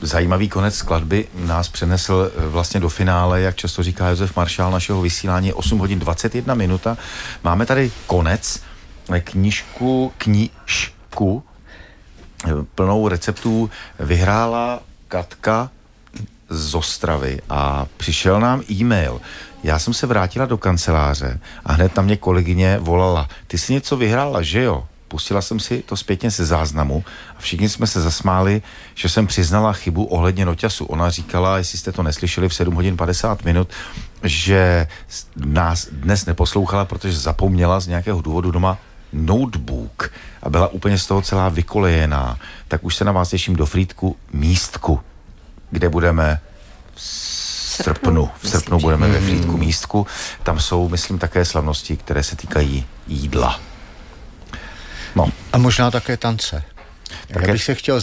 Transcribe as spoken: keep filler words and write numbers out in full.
zajímavý konec skladby nás přenesl vlastně do finále, jak často říká Josef Maršál, našeho vysílání, osm hodin dvacet jedna minuta. Máme tady konec, knížku, knížku plnou receptů vyhrála Katka z Ostravy a přišel nám e-mail. Já jsem se vrátila do kanceláře a hned na mě kolegyně volala. Ty jsi něco vyhrála, že jo? Pustila jsem si to zpětně ze záznamu a všichni jsme se zasmáli, že jsem přiznala chybu ohledně noťasu. Ona říkala, jestli jste to neslyšeli v sedm hodin padesát minut, že nás dnes neposlouchala, protože zapomněla z nějakého důvodu doma notebook a byla úplně z toho celá vykolejená. Tak už se na vás těším do Frýdku Místku, kde budeme v srpnu. V srpnu budeme ve Frýdku Místku. Tam jsou, myslím, také slavnosti, které se týkají jídla. No. A možná také tance. Také... Já bych se chtěl